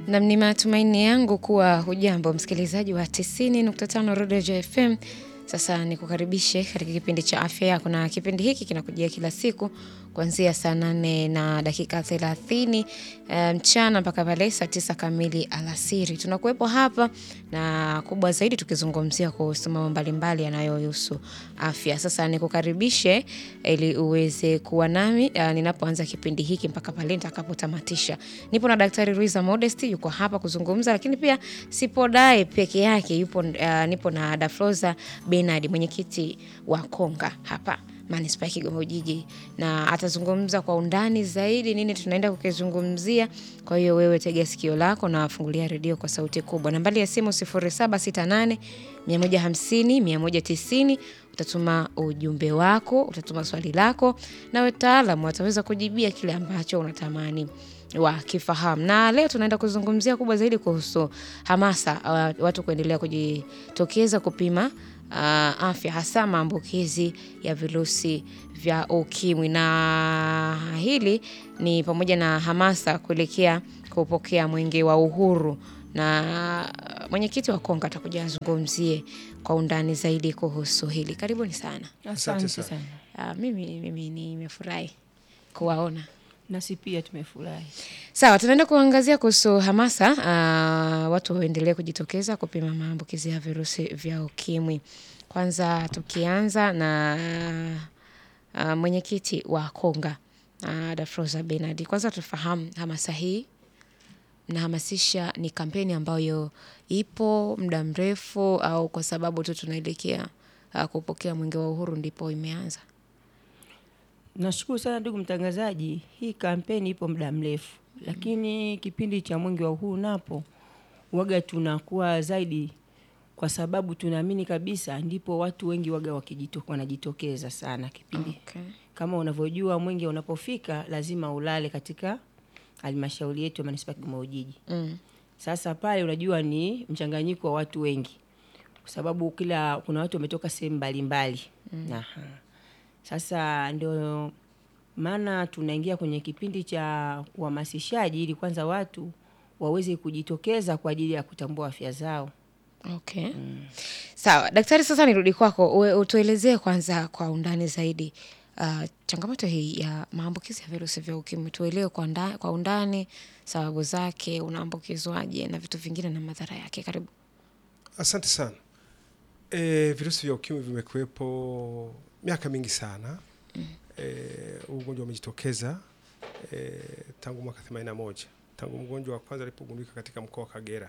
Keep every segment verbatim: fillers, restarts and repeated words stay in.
Na ni matumaini yangu kuwa hujambo msikilizaji wa tisini nukta tano Rodejo F M. Sasa nikukaribishe katika kipindi cha afya yako, na kipindi hiki kinakujia kila siku kuanzia saa nane na dakika thelathini mchana mpaka pale saa tisa kamili alasiri. Tunakuwepo hapa na kubwa zaidi tukizungumzia kuhusu mambo mbalimbali yanayohusu afya. Sasa nikukaribishe ili uweze kuwa nami uh, ninapoanza kipindi hiki mpaka pale nitakapotamatisha. Nipo na Daktari Ruiza Modesty, yuko hapa kuzungumza, lakini pia sipo dai peke yake, yupo uh, nipo na Dafroza Bernard, mwenyekiti wa Konga hapa Manispaa ya Kigoma Ujiji, na atazungumza kwa undani zaidi nini tunaenda kukizungumzia. Kwa hiyo wewe tega sikio lako na fungulia redio kwa sauti kubwa. Nambari ya simu sifuri saba sita nane mia moja hamsini mia moja tisini. Utatuma ujumbe wako, utatuma swali lako, na wataalamu wataweza kujibia kile ambacho unatamani wakifahamu. Na leo tunaenda kuzungumzia kubwa zaidi kuhusu hamasa uh, watu kuendelea kujitokeza kupima uh, afya, hasa maambukizi ya virusi vya ukimwi. Na hili ni pamoja na hamasa kuelekea kupokea mwenge wa uhuru, na mwenyekiti wa Konga atakuja azungumzie kwa undani zaidi kuhusu hili. Karibuni sana. Asante sana. Uh, mimi mimi nimefurahi kuwaona. Nasi pia tumefurahi. Sawa, tunaenda kuangazia kuhusu hamasa uh, watu waendelee kujitokeza kupima maambukizi ya virusi vya ukimwi. Kwanza tukianza na uh, mwenyekiti wa Konga uh, Dafroza Bernard. Kwanza tufahamu hamasa hii na hamasisha ni kampeni ambayo ipo muda mrefu au kwa sababu tu tunaelekea uh, kupokea mwenge wa uhuru ndipo imeanza? Nashukuru sana ndugu mtangazaji, hii kampeni ipo muda mrefu. Mm. Lakini kipindi cha mwenge wa uhuru napo waga tunakuwa zaidi kwa sababu tunaamini kabisa ndipo watu wengi waga wakijitoka wanajitokeza sana kipindi. Okay. Kama unavyojua mwenge unapofika lazima ulale katika halmashauri yetu ya Manispaa ya Kigoma Ujiji. Mm. Sasa pale unajua ni mchanganyiko wa watu wengi, kwa sababu kila kuna watu wametoka sehemu mbalimbali. Mm. Aha. Sasa ndio maana tunaingia kwenye kipindi cha uhamasishaji ili kwanza watu waweze kujitokeza kwa ajili ya kutambua afya zao. Okay. Mm. Sawa, daktari, sasa nirudi kwako, utuelezee kwanza kwa undani zaidi uh, changamoto hii ya maambukizi ya virusi vya ukimwi. Tuelewe kwa undani, kwa undani sababu zake, unaambukizwaje na vitu vingine na madhara yake. Karibu. Asante sana. E, virusi vya ukimwi vimekuwepo miaka mingi sana. Mm. E, ugonjwa umejitokeza e, tangu mwaka themanini na moja, tangu mgonjwa wa kwanza alipogundulika katika mkoa wa Kagera.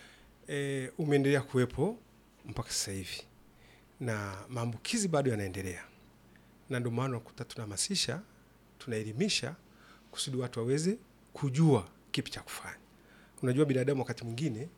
E, umeendelea kuwepo mpaka sasa hivi na maambukizi bado yanaendelea, na ndio maana unakuta tunahamasisha, tunaelimisha kusudi watu waweze kujua kipi cha kufanya. Unajua binadamu wakati mwingine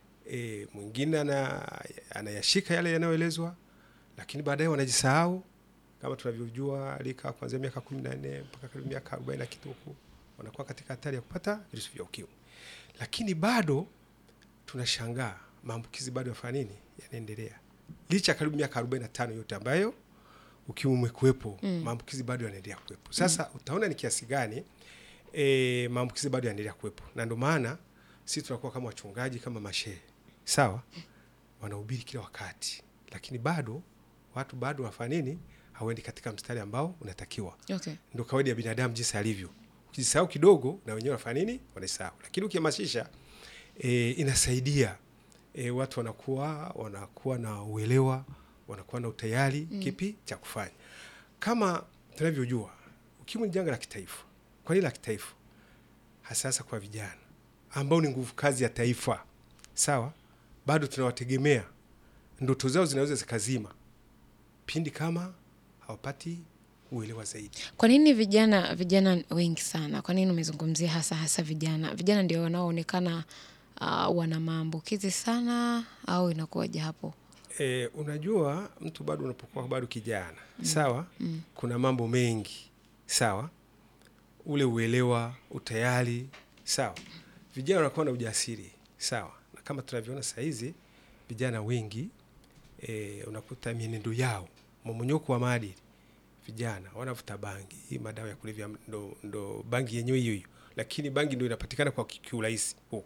e, mwingine ana anayashika yale yanayoelezwa, lakini baadaye wanajisahau. Kama tunavyojua alika kuanzia miaka kumi na nne mpaka karibu miaka arobaini na kitu huko wanakuwa katika hatari ya kupata virusi vya ukimwi. Lakini bado tunashangaa maambukizi bado yafanya nini, yanaendelea. Licha karibu miaka arobaini na tano yote ambayo ukimwi umekuwepo, mm. maambukizi bado yanaendelea kuwepo. Sasa mm. utaona ni kiasi gani e, maambukizi bado yanaendelea kuwepo. Na ndio maana sisi tunakuwa kama wachungaji, kama mashehe, sawa, wanahubiri kila wakati, lakini bado watu bado wafanya nini, hawaendi katika mstari ambao unatakiwa. Okay. Ndio kawaida ya binadamu jinsi alivyo. Ukijisahau kidogo na wenyewe wafanya nini, wanasahau. Lakini ukihamasisha e, inasaidia e, watu wanakuwa wanakuwa na uelewa, wanakuwa na utayari mm. kipi cha kufanya. Kama tunavyojua ukimwi ni janga la kitaifa. Kwa nini la kitaifa? Hasa kwa vijana ambao ni nguvu kazi ya taifa. Sawa? Bado tunawategemea. Ndoto zao zinaweza zikazima pindi kama hawapati uelewa zaidi. Kwa nini vijana vijana wengi sana? Kwa nini umezungumzia hasa hasa vijana? Vijana ndio wanaoonekana uh, wana maambukizi sana au inakuwaje hapo? E, unajua mtu bado unapokuwa bado kijana, mm. sawa? Mm. Kuna mambo mengi, sawa? Ule uelewa, utayari, sawa? Vijana wanakuwa na ujasiri, sawa? Na kama tunavyoona saa hizi vijana wengi e, unakuta mienendo yao, mmomonyoko wa maadili. Vijana wanavuta bangi, madawa ya kulevya, ndo ndo bangi yenyewe hiyo hiyo. Lakini bangi ndio inapatikana kwa kiurahisi huko.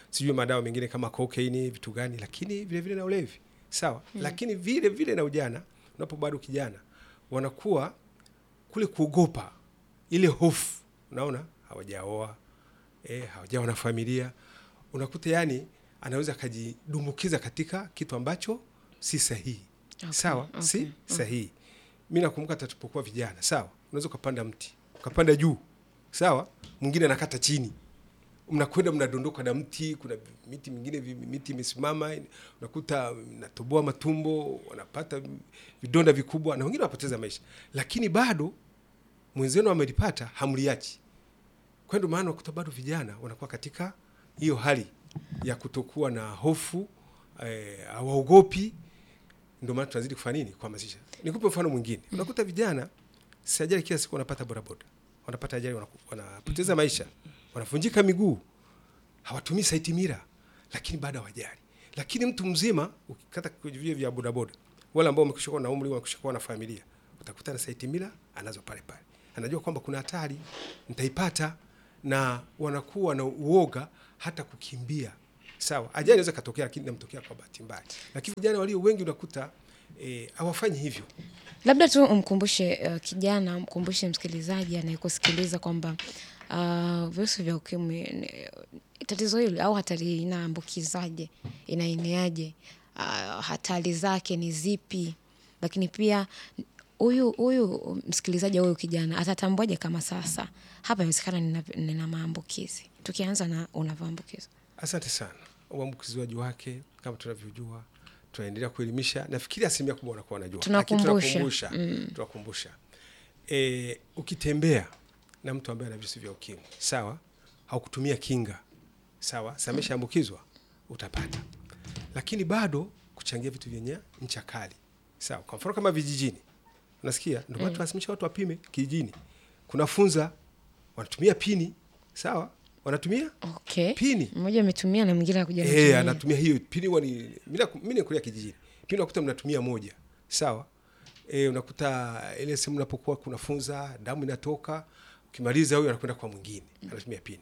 sijui madawa mengine kama cocaine, vitu gani, lakini vile vile na ulevi. Sawa? Mm. Lakini vile vile na ujana, unapo bado kijana, wanakuwa kule kuogopa, ile hofu, unaona, hawajaoa, eh, hawajawa na familia. Unakuta yani anaweza kujidumbukiza katika kitu ambacho si sahihi. Okay, sawa? Okay, si okay. sahihi. Mimi nakumbuka tatupokuwa vijana, sawa? Unaweza kupanda mti, ukapanda juu. Sawa? Mwingine anakata chini. Mnakwenda mnadondoka na mti, kuna miti mingine miti imesimama, unakuta natoboa matumbo, wanapata vidonda vikubwa na wengine wanapoteza maisha. Lakini bado mwenzenu amelipata, hamliachi. Kwa ndio maana unakuta bado vijana wanakuwa katika hiyo hali ya kutokuwa na hofu, eh, hawaogopi. Ndio maana tunazidi kufanya nini? Kuhamasisha. Nikupe mfano mwingine. Unakuta vijana si ajali kila siku wanapata bodaboda. Wanapata ajali, wanapoteza maisha, wanavunjika miguu, hawatumii site mira, lakini baada hawajali. Lakini mtu mzima ukikata vile vya bodaboda, wale ambao wamekishakuwa na umri, wamekishakuwa na familia, utakuta na site mira anazo pale pale. Anajua kwamba kuna hatari nitaipata, na wanakuwa na uoga hata kukimbia. Sawa, ajali inaweza katokea, lakini inamtokea kwa bahati mbaya. Lakini vijana walio wengi unakuta eh, hawafanyi hivyo. Labda tu umkumbushe uh, kijana, umkumbushe msikilizaji anayekusikiliza kwamba uh, virusi vya ukimwi, tatizo hili au hatari inaambukizaje, inaeneaje, uh, hatari zake ni zipi, lakini pia huyu huyu msikilizaji, huyu kijana atatambuaje kama sasa hapa inawezekana nina, nina maambukizi? Tukianza na unavyoambukiza. Asante sana. Uambukizaji wake kama tunavyojua, tunaendelea kuelimisha. Nafikiri asilimia kubwa wanakuwa wanajua. Tunakumbusha. Mm. Tunakumbusha. Eh, ukitembea na mtu ambaye ana virusi vya ukimwi, sawa? Haukutumia kinga. Sawa? Samesha ambukizwa, utapata. Lakini bado kuchangia vitu vyenye ncha kali. Sawa? Kwa mfano kama vijijini. Unasikia? Ndio watu wasimisha watu wapime kijijini. Kuna funza wanatumia pini, sawa? Wanatumia okay. pini. Mmoja ametumia na mwingine hakuja kutumia. Eh, anatumia hiyo pini. Wani mimi nikulia kijijini. Pini unakuta mnatumia moja. Sawa? Eh, unakuta ile sehemu unapokuwa kuna funza, damu inatoka, ukimaliza huyo anakwenda kwa mwingine. Anatumia pini.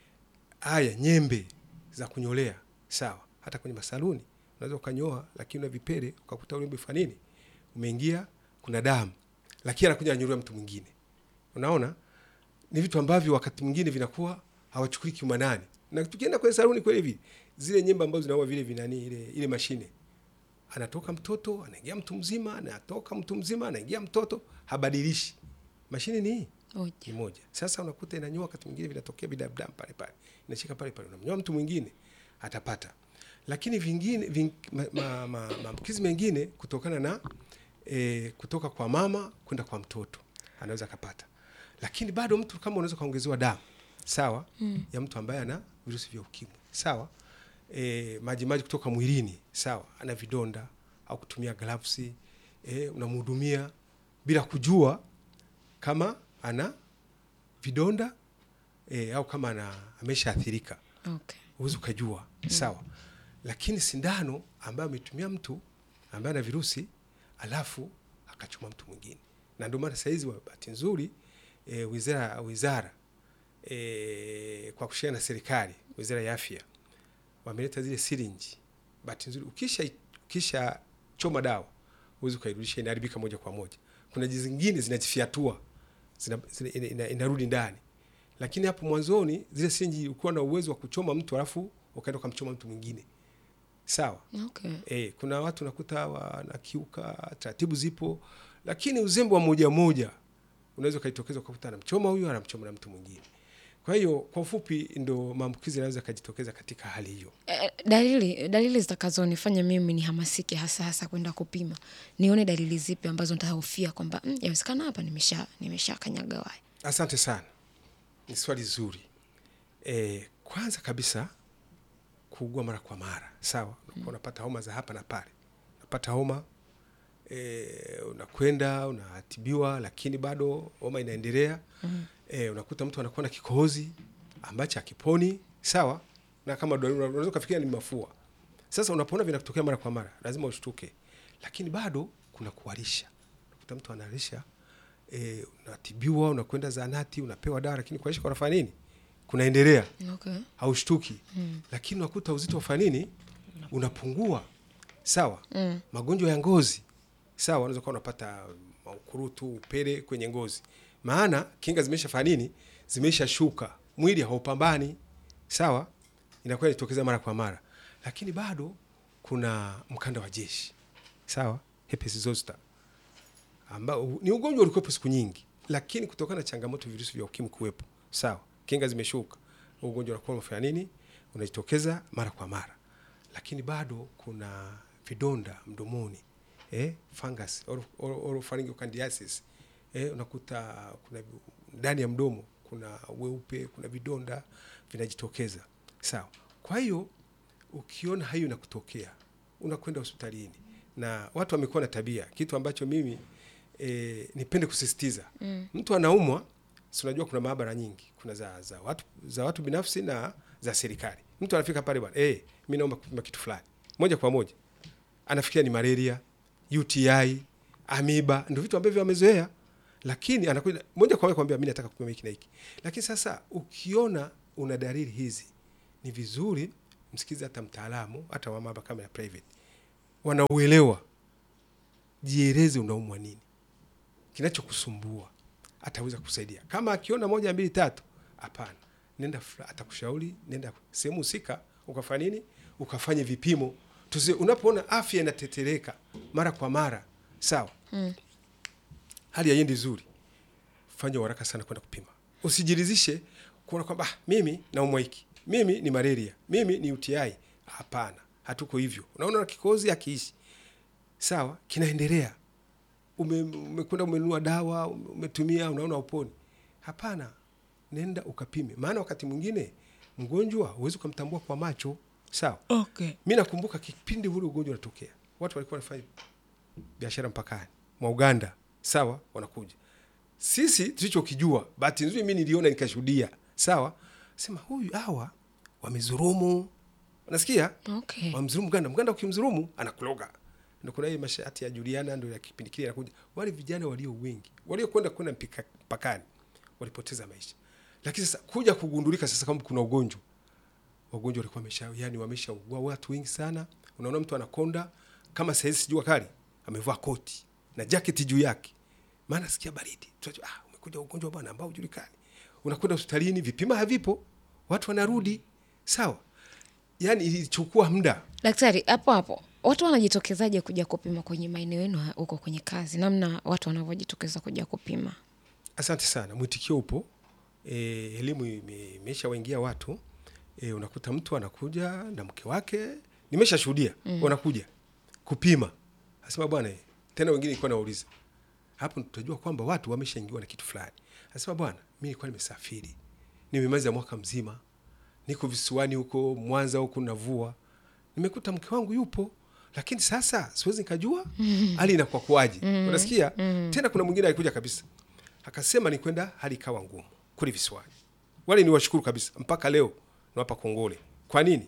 Haya, nyembe za kunyolea, sawa? Hata kwenye masaluni unaweza ukanyoa, lakini una vipele ukakuta ule umefanya nini? Umeingia, kuna damu. Lakini anakuja anyolewa mtu mwingine. Unaona? Ni vitu ambavyo wakati mwingine vinakuwa hawachukui kiumanani. Na tukienda kwenye saluni kweli hivi, zile nyembe ambazo zinaua vile vinani, ile ile mashine, anatoka mtoto, anaingia mtu mzima, anatoka mtu mzima, anaingia mtoto, habadilishi. Mashine ni ni moja. Sasa unakuta inanyoa, wakati mwingine vinatokea bidabdam pale pale. Inashika pale pale, unamnyoa mtu mwingine atapata. Lakini vingine ving, maambukizi ma, ma, mengine kutokana na e, kutoka kwa mama kwenda kwa mtoto anaweza kapata. Lakini bado mtu kama unaweza kaongezewa damu, sawa? Mm. Ya mtu ambaye ana virusi vya ukimwi, sawa? E, maji maji kutoka mwilini, sawa? Ana vidonda au kutumia gloves, e, unamhudumia bila kujua kama ana vidonda e, au kama ana ameshaathirika. Okay. Uwezo kujua, mm. sawa? Lakini sindano ambayo ametumia mtu ambaye ana virusi alafu akachoma mtu mwingine. Na ndio maana saizi wa bahati nzuri e, wizara wizara e, kwa kushirikiana na serikali, wizara ya afya wameleta zile syringe. Bahati nzuri ukisha kisha choma dawa uwezo kairudisha, inaharibika moja kwa moja. Kuna zingine zinajifiatua, zina, zina, ina, ina, inarudi ndani. Lakini hapo mwanzoni zile syringe ulikuwa na uwezo wa kuchoma mtu alafu ukaenda kumchoma mtu mwingine. Sawa? Okay. Eh, kuna watu nakuta wanakiuka, taratibu zipo, lakini uzembe wa moja moja unaweza kaitokeza ukakuta anamchoma huyu, anamchoma na mtu mwingine. Kwa hiyo kwa ufupi ndo maambukizi yanaweza kujitokeza katika hali hiyo. Eh, dalili dalili zitakazonifanya mimi nihamasike hasa hasa kwenda kupima. Nione dalili zipi ambazo nitahofia kwamba mm, yawezekana hapa nimesha nimesha kanyaga waya. Asante sana. Ni swali zuri. Eh, kwanza kabisa kuugua mara kwa mara, sawa? Mm. Unapata homa za hapa na pale. Unapata homa, e, unakwenda unatibiwa, lakini bado homa inaendelea. Mm. E, unakuta mtu anakuwa na kikohozi ambacho hakiponi, sawa? Na kama unaweza kufikiria ni mafua. Sasa unapoona vinatokea mara kwa mara, lazima ushtuke. Lakini bado kuna kuharisha. Unakuta mtu anaharisha, e, unatibiwa, unakwenda zahanati, unapewa dawa, lakini kuharisha kunafanya nini? Kunaendelea. Okay. haushtuki. Mm. Lakini unakuta uzito wa nini unapungua. Sawa? Mm. Magonjwa ya ngozi. Sawa, unaweza kuwa unapata ukurutu, upele kwenye ngozi. Maana kinga zimeshafanya nini? Zimeshashuka. Mwili haupambani. Sawa? Inakuwa inatokeza mara kwa mara. Lakini bado kuna mkanda wa jeshi. Sawa? Herpes zoster. Ambao ni ugonjwa ulikuwepo siku nyingi, lakini kutokana na changamoto virusi vya ukimwi kuwepo. Sawa? Kinga zimeshuka. Ugonjwa unakuwa unafanya nini? Unajitokeza mara kwa mara. Lakini bado kuna vidonda mdomoni. Eh, fungus or, or, oropharyngeal candidiasis. Eh, unakuta kuna ndani ya mdomo kuna weupe, kuna vidonda vinajitokeza. Sawa. Kwa hiyo ukiona hayo inakutokea, unakwenda hospitalini. Na watu wamekuwa na tabia, kitu ambacho mimi e, nipende kusisitiza. Mm. Mtu anaumwa, si unajua kuna maabara nyingi, kuna za za watu za watu binafsi na za serikali. Mtu anafika pale bwana, eh, mimi naomba kupima kitu fulani. Moja kwa moja anafikia ni malaria, U T I, amiba, ndio vitu ambavyo wamezoea. Lakini anakuja moja kwa moja kwambia mimi nataka kupima hiki na hiki. Lakini sasa ukiona una dalili hizi, ni vizuri msikize hata mtaalamu, hata wa maabara kama ya private. Wanauelewa. Jieleze unaumwa nini, kinachokusumbua, ataweza kusaidia. Kama akiona moja mbili tatu, hapana, nenda atakushauri, nenda sehemu husika ukafanya nini, ukafanye vipimo. Tusi, unapoona afya inatetereka mara kwa mara, sawa, mm. hali haiendi nzuri, fanya haraka sana kwenda kupima. Usijiridhishe kuona kwamba ah, mimi naumwa hiki, mimi ni malaria, mimi ni U T I. Hapana, hatuko hivyo. Unaona kikozi akiishi, sawa, kinaendelea. Umekwenda ume umenunua dawa, umetumia, unaona uponi. Hapana, nenda ukapime. Maana wakati mwingine mgonjwa huwezi kumtambua kwa macho, sawa? Okay. Mimi nakumbuka kipindi ule ugonjwa unatokea, watu walikuwa wanafanya biashara mpakani mwa Uganda, sawa, wanakuja. Sisi tulichokijua, bahati nzuri mimi niliona nikashuhudia, sawa? Sema huyu hawa wamezurumu. Unasikia? Okay. Wamzurumu Uganda, Uganda ukimzurumu anakuloga. Ndio kuna ile mashati ya Juliana ndio ya kipindi kile anakuja. Wale vijana walio wengi, walio kwenda kwenda mpakani walipoteza maisha. Lakini sasa kuja kugundulika sasa kama kuna ugonjwa. Wagonjwa walikuwa wamesha, yani wameshaugua watu wengi sana. Unaona mtu anakonda kama saizi sijua kali, amevaa koti na jacket juu yake. Maana sikia baridi. Tunajua ah, umekuja ugonjwa bwana ambao hujulikani. Unakwenda hospitalini, vipima havipo, watu wanarudi. Sawa? Yani ilichukua muda. Daktari, hapo hapo watu wanajitokezaje kuja kupima kwenye maeneo yenu huko kwenye kazi? Namna watu wanavyojitokeza kuja kupima. Asante sana. Mwitikio upo. E, elimu imeshawaingia watu. E, unakuta mtu anakuja na mke wake. Nimeshashuhudia. Mm. Wanakuja kupima. Anasema bwana, tena wengine nilikuwa nauliza. Hapo tutajua kwamba watu wameshaingiwa na kitu fulani. Anasema bwana, mimi nilikuwa nimesafiri. Nimemaliza mwaka mzima. Niko visiwani huko, Mwanza huko navua. Nimekuta mke wangu yupo, lakini sasa siwezi nikajua hali inakuwa kwaje. Mm. Unasikia? Mm. Tena kuna mwingine alikuja kabisa. Akasema ni kwenda hali ikawa ngumu kule visiwani. Wale ni washukuru kabisa mpaka leo nawapa kongole. Kwa nini?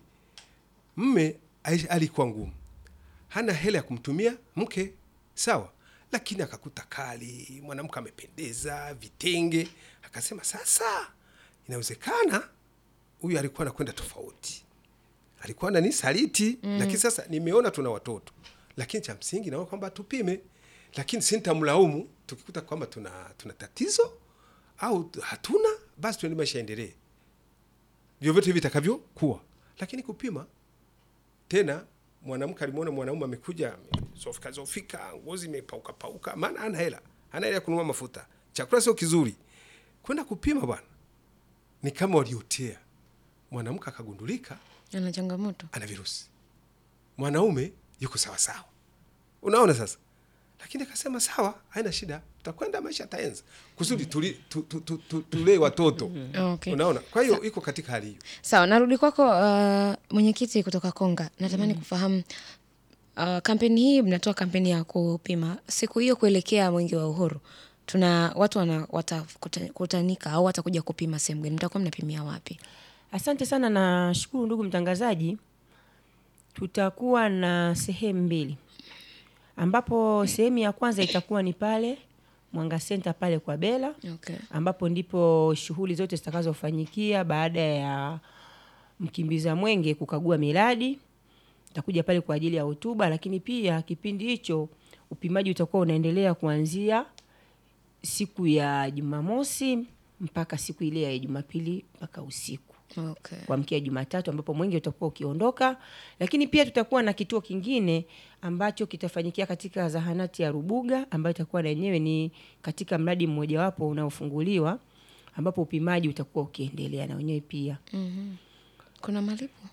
Mme alikuwa ngumu. Hana hela ya kumtumia mke, sawa? Lakini akakuta kali, mwanamke amependeza, vitenge. Akasema sasa inawezekana huyu alikuwa anakwenda tofauti. Alikuwa na ni saliti, mm. lakini sasa nimeona tuna watoto. Lakini cha msingi naona kwamba tupime. Lakini sintamlaumu tukikuta kwamba tuna tuna tatizo au hatuna, basi tuende maisha endelee. Vyovyote hivi vitakavyokuwa. Lakini kupima tena mwanamke alimuona mwanaume amekuja zofika zofika, ngozi imepauka pauka, maana hana hela. Hana hela kununua mafuta. Chakula sio kizuri. Kwenda kupima bwana. Ni kama waliotea. Mwanamke akagundulika ana changamoto, ana virusi. Mwanaume yuko sawa sawa. Unaona sasa? Lakini akasema sawa, haina shida. Tutakwenda maisha taenza. Kusudi tulee tu, tu, tu, tu, tule watoto. Okay. Unaona? Kwa hiyo iko katika hali hiyo. Sawa, narudi kwako uh, mwenyekiti kutoka Konga. Natamani mm. kufahamu uh, kampeni hii, mnatoa kampeni ya kupima. Siku hiyo kuelekea Mwenge wa Uhuru, tuna watu wana watakutanika au watakuja kupima sehemu gani? Mtakuwa mnapimia wapi? Asante sana na shukuru ndugu mtangazaji. Tutakuwa na sehemu mbili. Ambapo sehemu ya kwanza itakuwa ni pale Mwanga Center pale kwa Bela. Okay. Ambapo ndipo shughuli zote zitakazofanyikia baada ya mkimbiza mwenge kukagua miradi, takuja pale kwa ajili ya hotuba, lakini pia kipindi hicho upimaji utakuwa unaendelea kuanzia siku ya Jumamosi mpaka siku ile ya Jumapili mpaka usiku. Okay. Kuamkia Jumatatu ambapo mwenge utakuwa ukiondoka, lakini pia tutakuwa na kituo kingine ambacho kitafanyikia katika zahanati ya Rubuga ambayo itakuwa na yenyewe ni katika mradi mmoja wapo unaofunguliwa ambapo upimaji utakuwa ukiendelea na wenyewe pia. Mhm. Kuna malipo?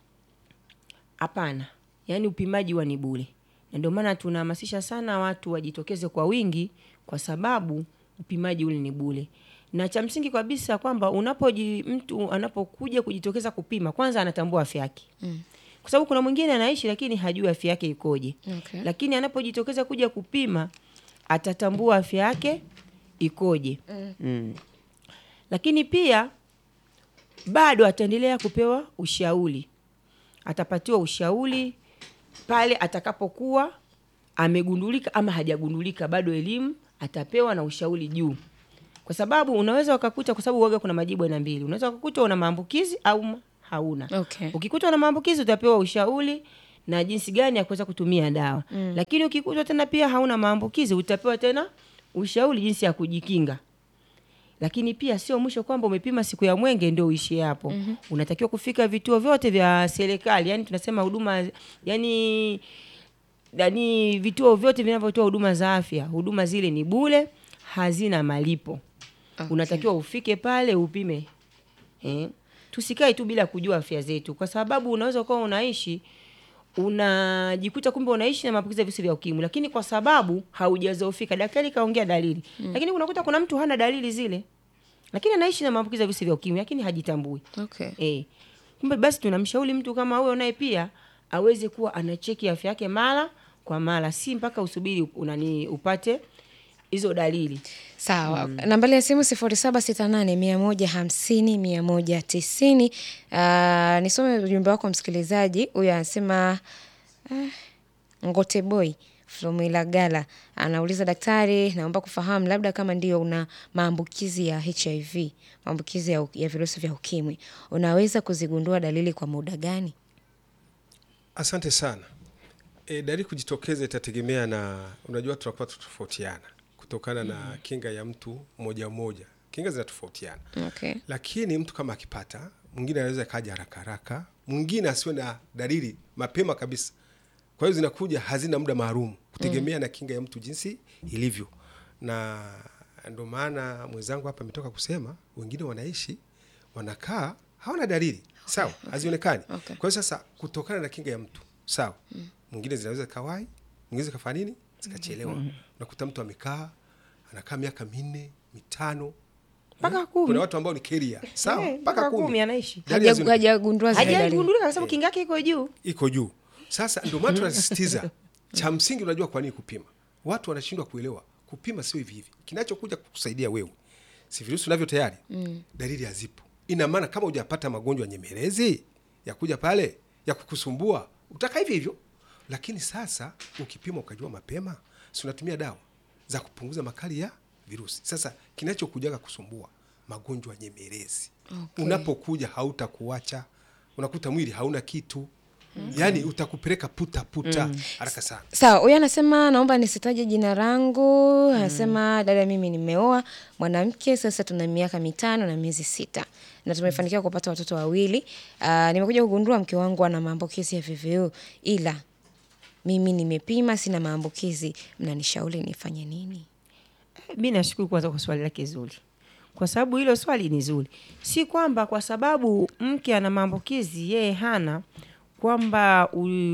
Hapana. Yaani upimaji wa ni bure. Na ndio maana tunahamasisha sana watu wajitokeze kwa wingi kwa sababu upimaji ule ni bure. Na cha msingi kabisa kwamba unapoji mtu anapokuja kujitokeza kupima kwanza anatambua afya yake. Mm. Kwa sababu kuna mwingine anaishi lakini hajui afya yake ikoje. Okay. Lakini anapojitokeza kuja kupima atatambua afya yake ikoje. Mm. Mm. Lakini pia bado ataendelea kupewa ushauri. Atapatiwa ushauri pale atakapokuwa amegundulika ama hajagundulika, bado elimu atapewa na ushauri juu. Kwa sababu unaweza ukakuta, kwa sababu uoga kuna majibu aina mbili. Unaweza ukakuta una maambukizi au hauna. Okay. Ukikuta una maambukizi utapewa ushauri na jinsi gani ya kuweza kutumia dawa. Mm. Lakini ukikuta tena pia hauna maambukizi utapewa tena ushauri jinsi ya kujikinga. Lakini pia sio mwisho kwamba umepima siku ya mwenge ndio uishi hapo. Mm-hmm. Unatakiwa kufika vituo vyote vya serikali, yani tunasema huduma, yani yani vituo vyote vinavyotoa huduma za afya. Huduma zile ni bure, hazina malipo. Okay. Unatakiwa ufike pale upime. Eh? Tusikae tu bila kujua afya zetu kwa sababu unaweza kuwa unaishi unajikuta kumbe unaishi na maambukizi ya virusi vya ukimwi lakini kwa sababu haujazofika daktari kaongea dalili. Mm. Lakini unakuta kuna mtu hana dalili zile lakini anaishi na maambukizi ya virusi vya ukimwi lakini hajitambui. Okay. Eh. Kumbe basi tunamshauri mtu kama huyo naye pia aweze kuwa anacheki afya yake mara kwa mara, si mpaka usubiri unani upate hizo dalili. Sawa. Mm. Nambari ya simu sifuri saba sita nane moja hamsini mia moja tisini. Uh, nisome ujumbe wako msikilizaji. Huyu anasema uh, Ngote Boy from Ilagala anauliza, daktari, naomba kufahamu labda kama ndio una maambukizi ya H I V, maambukizi ya, ya virusi vya ukimwi, unaweza kuzigundua dalili kwa muda gani? Asante sana. E, dalili kujitokeza itategemea na, unajua tunakuwa tutofautiana kutokana na mm. kinga ya mtu moja moja. Kinga zinatofautiana. Okay. Lakini mtu kama akipata, mwingine anaweza kaja haraka haraka, mwingine asiwe na dalili mapema kabisa. Kwa hiyo zinakuja hazina muda maalum kutegemea mm. na kinga ya mtu jinsi ilivyo. Na ndio maana mwenzangu hapa ametoka kusema wengine wanaishi wanakaa hawana dalili. Okay. Sawa, okay. Hazionekani. Okay. Kwa hiyo sasa kutokana na kinga ya mtu, sawa. Mm. Mwingine zinaweza kawai, mwingine zikafanya nini? Zikachelewa. Mm. Unakuta mtu amekaa anakaa miaka minne, mitano, mpaka kumi. Kuna watu ambao ni carrier. Sawa, mpaka kumi anaishi. Hajagundua zile dalili. Hajagundulika kwa sababu kinga yake iko juu. Iko juu. Sasa ndio maana tunasisitiza cha msingi, unajua kwa nini kupima? Watu wanashindwa kuelewa. Kupima sio hivi hivi. Kinachokuja kukusaidia wewe si virusi unavyo tayari. Mm. Dalili hazipo. Ina maana kama hujapata magonjwa nyemelezi ya kuja pale ya kukusumbua, utaka hivi hivyo. Lakini sasa ukipima ukajua mapema, si unatumia dawa za kupunguza makali ya virusi. Sasa kinachokujaga kusumbua magonjwa nyemelezi. Okay. Unapokuja hautakuacha. Unakuta mwili hauna kitu. Mm. Yaani utakupeleka puta puta mm. haraka sana. Sawa, huyu anasema naomba nisitaje jina langu. Anasema mm. dada, mimi nimeoa mwanamke, sasa tuna miaka mitano na miezi sita. Na tumefanikiwa kupata watoto wawili. Uh, nimekuja kugundua mke wangu ana maambukizi ya V V U, ila mimi nimepima sina maambukizi. Mnanishauri nifanye nini? Mimi nashukuru kwanza kwa swali lake zuri. Kwa sababu hilo swali ni zuri. Si kwamba kwa sababu mke ana maambukizi yeye hana, kwamba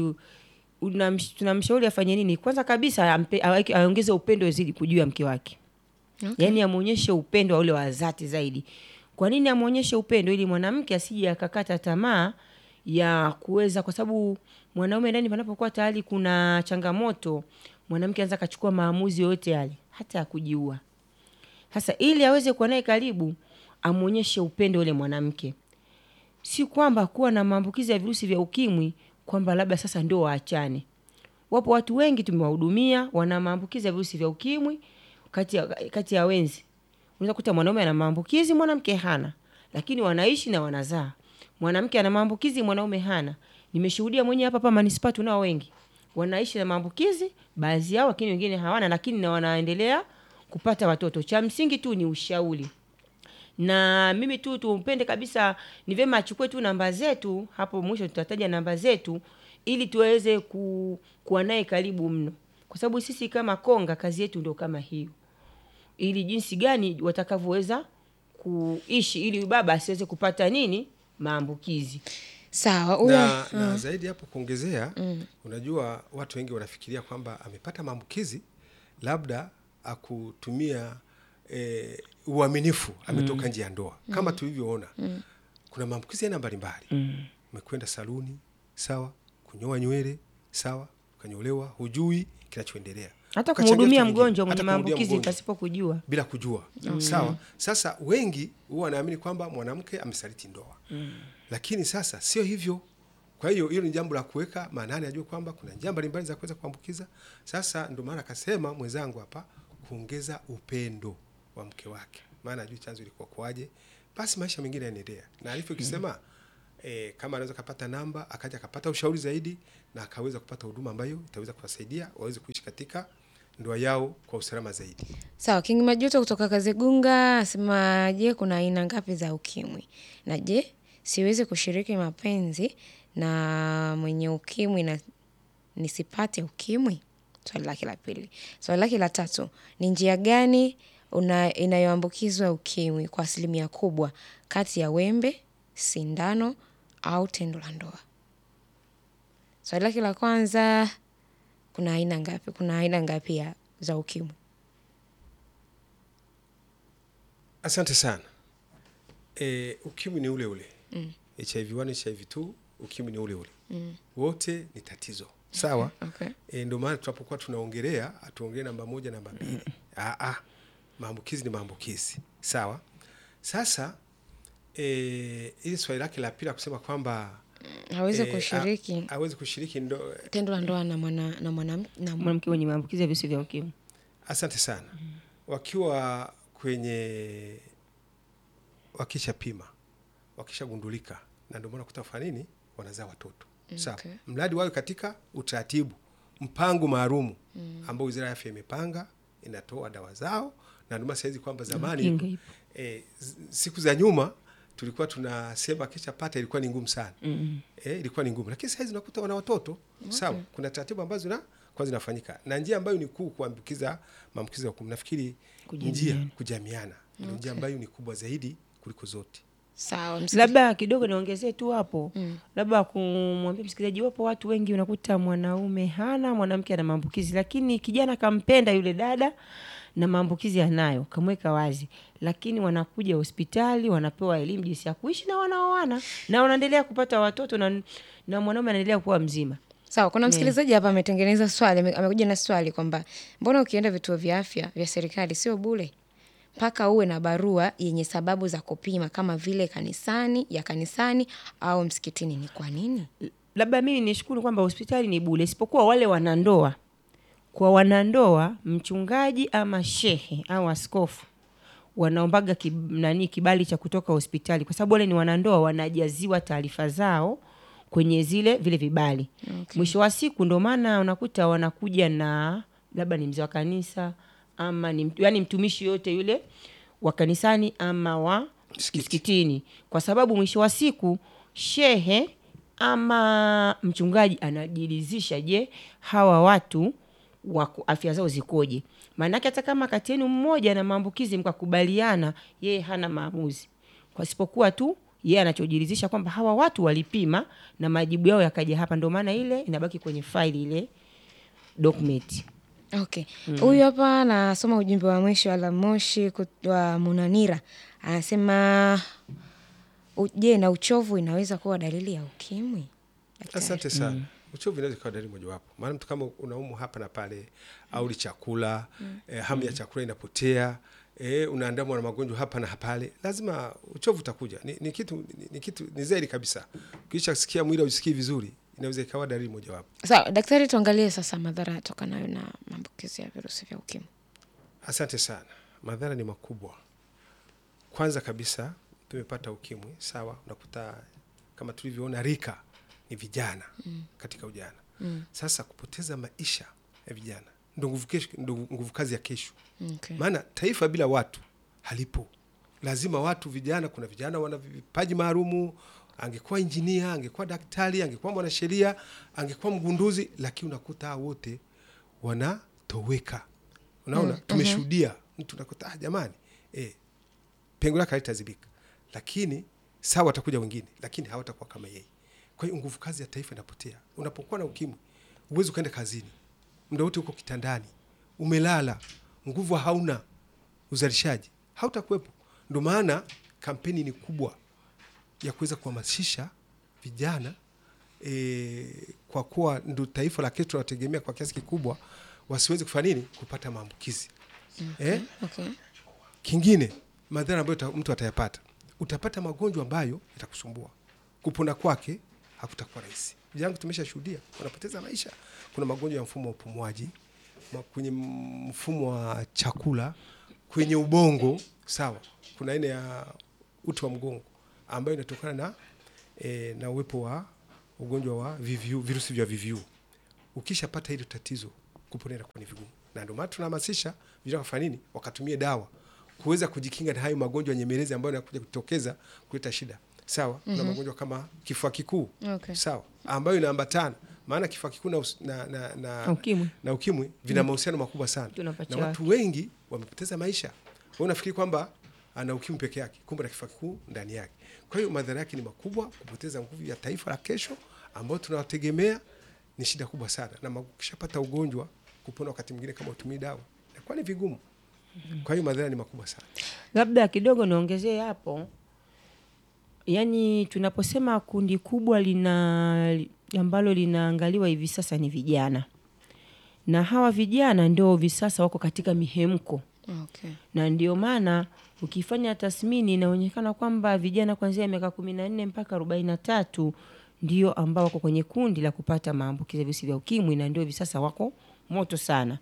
tunamshauri afanye nini. Kwanza kabisa aongeze upendo zaidi kujua mke wake. Okay. Yaani amuonyeshe upendo wa ule wa dhati zaidi. Kwa nini amuonyeshe upendo? Ili mwanamke asije akakata tamaa ya kuweza, kwa sababu mwanaume ndani panapokuwa tayari kuna changamoto, mwanamke anaweza kachukua maamuzi yote yale hata ya kujiua. Sasa ili aweze kuwa naye karibu, amuonyeshe upendo ule mwanamke. Si kwamba kuwa na maambukizi ya virusi vya ukimwi kwamba labda sasa ndio waachane. Wapo watu wengi tumewahudumia wana maambukizi ya virusi vya ukimwi kati ya kati ya wenzi. Unaweza kukuta mwanaume ana maambukizi, mwanamke hana, lakini wanaishi na wanazaa. mwanamke ana maambukizi, mwanaume hana. Nimeshuhudia mwenyewe hapa hapa manispaa tunao wengi wanaishi na maambukizi, baadhi yao, lakini wengine hawana, lakini na wanaendelea kupata watoto. Cha msingi tu ni ushauri. Na mimi tu tumpende kabisa, ni vyema achukue tu namba zetu, hapo mwisho tutataja namba zetu ili tuweze ku, kuwa naye karibu mno. Kwa sababu sisi kama Konga kazi yetu ndio kama hiyo. Ili jinsi gani watakavyoweza kuishi ili baba asiweze kupata nini? Maambukizi. Sawa, uwe, na, uh. na zaidi hapo kuongezea, mm. unajua watu wengi wanafikiria kwamba amepata maambukizi labda akutumia e, uaminifu ametoka mm. nje ya ndoa. Kama mm. tulivyoona mm. kuna maambukizi aina mbalimbali. Mm. Umekwenda saluni, sawa, kunyoa nywele, sawa, ukanyolewa, hujui kinachoendelea. Hata kumhudumia mgonjwa mwenye maambukizi pasipo kujua. Bila kujua. Mm. Sawa. Sasa wengi huwa wanaamini kwamba mwanamke amesaliti ndoa. Mm. Lakini sasa sio hivyo. Kwa hiyo hilo ni jambo la kuweka maanani, ajue kwamba kuna njia mbalimbali za kuweza kuambukiza. Sasa ndio maana akasema mwenzangu hapa kuongeza upendo wa mke wake. Maana ajue chanzo ilikuwa kwaje. Basi maisha mengine yanaendelea. Na alifu kisema mm. E, kama anaweza kupata namba, akaja akapata ushauri zaidi na akaweza kupata huduma ambayo itaweza kuwasaidia waweze kuishi katika ndoa yao kwa usalama zaidi. Sawa, King Majuto kutoka Kazegunga asema, je, kuna aina ngapi za ukimwi? Na je, siwezi kushiriki mapenzi na mwenye ukimwi na nisipate ukimwi? Swali lake la pili. Swali lake la tatu, ni njia gani una inayoambukizwa ukimwi kwa asilimia kubwa kati ya wembe, sindano au tendo la ndoa? Swali lake la kwanza, kuna aina ngapi? Kuna aina ngapi ya za ukimwi? Asante sana. E, ukimwi ni ule ule. Mm. H I V one, H I V two, ukimwi ni ule ule. Mm. Wote ni tatizo. Sawa? Okay. E, ndio maana tunapokuwa tunaongelea, atuongelee namba moja, namba mbili. Mm. Ah ah. Maambukizi ni maambukizi. Sawa? Sasa eh ili swali lake la pili kusema kwamba hawezi e, kushiriki hawezi kushiriki ndo tendo la ndoa na mwana na mwanamke na mwanamke mwenye maambukizi ya virusi vya ukimwi. Asante sana. Mm. Wakiwa kwenye wakisha pima, wakishagundulika, na ndio maana kutafanya nini, wanazaa watoto. Okay. Sawa. Mradi wao katika utaratibu, mpango maalum mm. ambao Wizara ya Afya imepanga, inatoa dawa zao, na ndio maana saizi kwamba zamani mm. eh, siku za nyuma tulikuwa tunasema kisha pata ilikuwa ni ngumu sana. Mm. Eh, ilikuwa ni ngumu, lakini saizi unakuta wana watoto. Okay. Sawa. Kuna taratibu ambazo na kwa zinafanyika. Na njia ambayo ni kuu kuambukiza maambukizi ya ukimwi, nafikiri njia kujamiana. Ndio njia ambayo ni kubwa zaidi kuliko zote. Sawa. Labda kidogo niongezee tu hapo. Mm. Labda kumwambia msikilizaji, wapo watu wengi unakuta mwanaume hana, mwanamke ana maambukizi, lakini kijana kampenda yule dada na maambukizi anayo, kamweka wazi. Lakini wanakuja hospitali, wanapewa elimu jinsi ya kuishi na wanaoana na wanaendelea kupata watoto na, na mwanaume anaendelea kuwa mzima. Sawa, kuna msikilizaji hapa ametengeneza swali, amekuja na swali kwamba mbona ukienda vituo vya afya vya serikali sio bure? Mpaka uwe na barua yenye sababu za kupima kama vile kanisani, ya kanisani au msikitini, ni kwa nini? Labda mimi nishukuru kwamba hospitali ni bure, isipokuwa wale wanandoa. Kwa wanandoa, mchungaji ama shehe au askofu wanaombaga kib, nani kibali cha kutoka hospitali, kwa sababu wale ni wanandoa, wanajaziwa taarifa zao kwenye zile vile vibali. Okay. Mwisho wa siku ndio maana unakuta wanakuja na labda ni mzee wa kanisa ama ni yani mtumishi yote yule wa kanisani ama wa msikitini, kwa sababu mwisho wa siku shehe ama mchungaji anajiridhisha, je, hawa watu wa afya zao zikoje? Maana hata kama kati yenu mmoja na maambukizi mkakubaliana, yeye hana maamuzi, kwa sipokuwa tu yeye anachojiridhisha kwamba hawa watu walipima na majibu yao yakaja hapa, ndio maana ile inabaki kwenye file ile document. Okay. Huyu mm. hapa nasoma ujumbe wa mwisho ala Moshi wa Munanira. Anasema, je, na uchovu inaweza kuwa dalili ya ukimwi? Asante sana. Mm. Uchovu inaweza kuwa dalili moja wapo. Maana mtu kama unaumu hapa na pale au chakula, mm. eh, hamu ya chakula inapotea, eh, unaandamwa na magonjwa hapa na pale, lazima uchovu utakuja. Ni, ni kitu ni, ni kitu ni zaidi kabisa. Kisha sikia mwili ujisikii vizuri, inaweza ikawa dalili moja wapo. Sawa, daktari, tuangalie sasa madhara yatokanayo na maambukizi ya virusi vya ukimwi. Asante sana. Madhara ni makubwa. Kwanza kabisa tumepata ukimwi, sawa, unakuta kama tulivyoona rika ni vijana mm. katika ujana. Mm. Sasa kupoteza maisha ya vijana ndio nguvu kesho, ndio nguvu kazi ya kesho. Okay. Maana taifa bila watu halipo. Lazima watu vijana, kuna vijana wana vipaji maalumu, angekuwa injinia, angekuwa daktari, angekuwa mwanasheria, angekuwa mgunduzi, lakini unakuta wote wanatoweka. Unaona, mm. tumeshuhudia mtu unakuta ah, jamani, eh pengo lake halitazibika. Lakini sawa watakuja wengine, lakini hawatakuwa kama yeye. Kwa hiyo nguvu kazi ya taifa inapotea. Unapokuwa na ukimwi, uwezo kaenda kazini. Muda wote uko kitandani, umelala, nguvu hauna, uzalishaji hautakuwepo. Ndio maana kampeni ni kubwa ya kuweza kuhamasisha vijana e, kwa kuwa ndio taifa la kesho tunategemea kwa kiasi kikubwa, wasiweze kufanya nini? Kupata maambukizi. Okay. Eh? Okay. Kingine, madhara ambayo mtu atayapata, utapata magonjwa ambayo yatakusumbua. Kupona kwake hakutakuwa rahisi. Vijana tumeshashuhudia wanapoteza maisha. Kuna magonjwa ya mfumo wa upumuaji, kwenye mfumo wa chakula, kwenye ubongo, sawa. Kuna aina ya uti wa mgongo ambayo inatokana na e, na uwepo wa ugonjwa wa V V U, virusi vya V V U. Ukishapata hilo tatizo, kupona kwa ni vigumu. Na ndio maana tunahamasisha vijana kufanya nini? Wakatumie dawa kuweza kujikinga na hayo magonjwa nyemelezi ambayo yanakuja kutokeza kuleta shida. Sawa? Mm-hmm. Kuna magonjwa kama kifua kikuu. Okay. Sawa? Ambayo inaambatana. Maana kifua kikuu na, na, na, na ukimwi, na ukimwi vina mahusiano makubwa sana. Na watu wengi wamepoteza maisha. Wao unafikiri kwamba ana ukimwi peke yake, kumbe na kifua kikuu ndani yake. Kwa hiyo madhara yake ni makubwa, kupoteza nguvu ya taifa la kesho ambao tunawategemea ni shida kubwa sana. Na ukishapata ugonjwa, kupona wakati mwingine kama utumii dawa, inakuwa ni vigumu. Kwa hiyo madhara ni makubwa sana. Labda kidogo niongezee hapo. Yaani tunaposema kundi kubwa lina ambalo linaangaliwa hivi sasa ni vijana. Na hawa vijana ndio hivi sasa wako katika mihemko. Okay. Na ndio maana ukifanya tathmini inaonekana kwamba vijana kuanzia miaka kumi na nne mpaka arobaini na tatu ndio ambao wako kwenye kundi la kupata maambukizi ya virusi vya ukimwi, na ndio hivi sasa wako moto sana.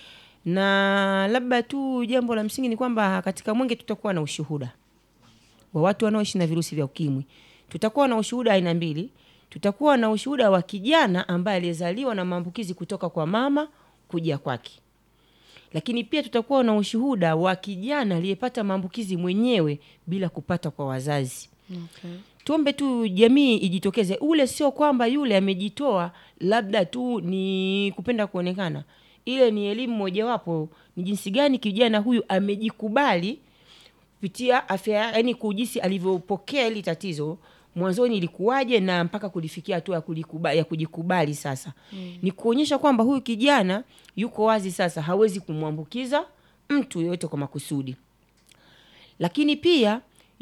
Na labda tu jambo la msingi ni kwamba katika Mwenge tutakuwa na ushuhuda wa watu wanaoishi na virusi vya ukimwi. Tutakuwa na ushuhuda aina mbili. Tutakuwa na ushuhuda wa kijana ambaye alizaliwa na maambukizi kutoka kwa mama kuja kwake. Lakini pia tutakuwa na ushuhuda wa kijana aliyepata maambukizi mwenyewe bila kupata kwa wazazi. Okay. Tuombe tu jamii ijitokeze. Ule sio kwamba yule amejitoa labda tu ni kupenda kuonekana. Ile ni elimu mojawapo, ni jinsi gani kijana huyu amejikubali kupitia afya, yani kujisi alivyopokea ile tatizo mwanzoni ilikuwaje na mpaka kulifikia hatua ya kulikubali, ya kujikubali sasa. Mm. Ni kuonyesha kwamba huyu kijana yuko wazi sasa, hawezi kumwambukiza mtu yeyote kwa makusudi. Lakini pia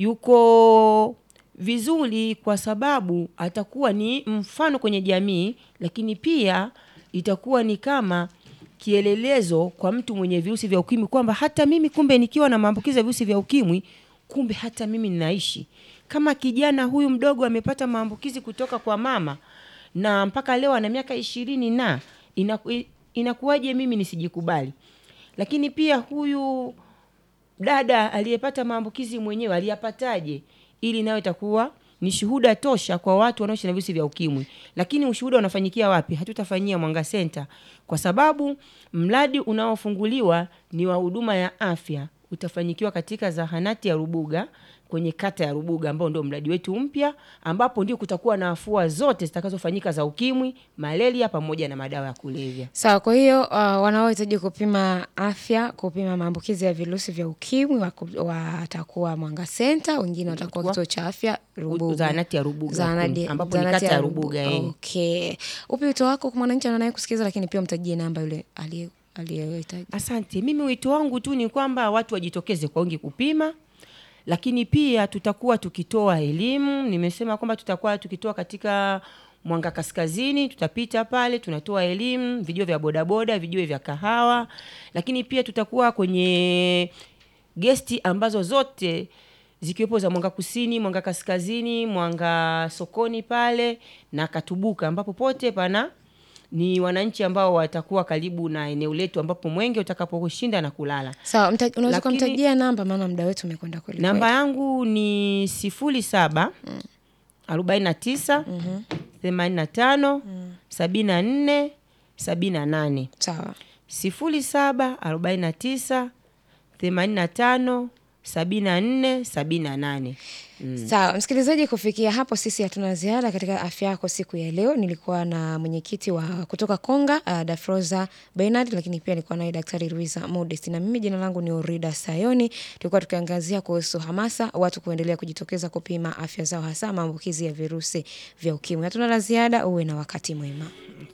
yuko vizuri kwa sababu atakuwa ni mfano kwenye jamii, lakini pia itakuwa ni kama kielelezo kwa mtu mwenye virusi vya ukimwi kwamba hata mimi kumbe nikiwa na maambukizi ya virusi vya ukimwi, kumbe hata mimi ninaishi. Kama kijana huyu mdogo amepata maambukizi kutoka kwa mama na mpaka leo ana miaka ishirini na inaku, inakuwaje mimi nisijikubali? Lakini pia huyu dada aliyepata maambukizi mwenyewe aliyapataje? Ili nayo itakuwa ni shuhuda tosha kwa watu wanaoishi na virusi vya ukimwi. Lakini ushuhuda unafanyikia wapi? Hatutafanyia Mwanga Center kwa sababu mradi unaofunguliwa ni wa huduma ya afya. Utafanyikiwa katika zahanati ya Rubuga, kwenye kata ya Rubuga ambao ndio mradi wetu mpya, ambapo ndio kutakuwa na afua zote zitakazofanyika za ukimwi, malaria pamoja na madawa ya kulevya. Sawa, kwa hiyo uh, wanaohitaji kupima afya, kupima maambukizi ya virusi vya ukimwi watakuwa Mwanga Center, wengine watakuwa kituo cha afya Rubuga, zahanati ya Rubuga, zahanati, ambapo ni kata ya Rubuga. Eh. Okay. Upi wito wako kwa mwananchi anaye kusikiza, lakini pia mtajie namba yule aliye aliyehitaji? Asante. Mimi wito wangu tu ni kwamba watu wajitokeze kwa wingi kupima. Lakini pia tutakuwa tukitoa elimu. Nimesema kwamba tutakuwa tukitoa katika Mwanga Kaskazini, tutapita pale tunatoa elimu, vijio vya bodaboda, vijio vya kahawa. Lakini pia tutakuwa kwenye gesti ambazo zote zikiwepo za Mwanga Kusini, Mwanga Kaskazini, Mwanga Sokoni pale na Katubuka, ambapo pote pana ni wananchi ambao watakuwa karibu na eneo letu ambapo Mwenge utakaposhinda na kulala. Sawa, so, unaweza kumtajia namba maana muda wetu umekwenda kweli. Namba yangu ni sifuri saba arobaini na tisa, themanini na tano, sabini na nne, sabini na nane. Sawa. sifuri saba arobaini na tisa, themanini na tano, sabini na nne, sabini na nane. Mm. Sawa, msikilizaji, kufikia hapo sisi hatuna ziada katika afya yako siku ya leo. Nilikuwa na mwenyekiti wa kutoka Konga, uh, Dafroza Bernard, lakini pia nilikuwa naye Daktari Luisa Modest, na mimi jina langu ni Orida Sayoni. Tulikuwa tukiangazia kuhusu hamasa watu kuendelea kujitokeza kupima afya zao, hasa maambukizi ya virusi vya ukimwi. Hatuna la ziada, uwe na wakati mwema.